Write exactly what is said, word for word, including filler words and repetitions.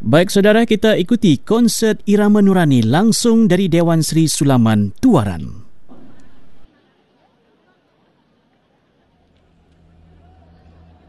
Baik saudara, kita ikuti konsert Irama Nurani langsung dari Dewan Sri Sulaman Tuaran.